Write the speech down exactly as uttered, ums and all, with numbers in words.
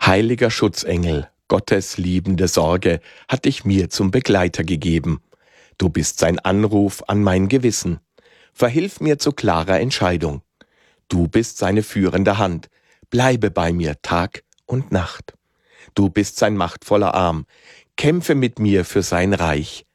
Heiliger Schutzengel, Gottes liebende Sorge hat dich mir zum Begleiter gegeben. Du bist sein Anruf an mein Gewissen. Verhilf mir zu klarer Entscheidung. Du bist seine führende Hand. Bleibe bei mir Tag und Nacht. Du bist sein machtvoller Arm. Kämpfe mit mir für sein Reich.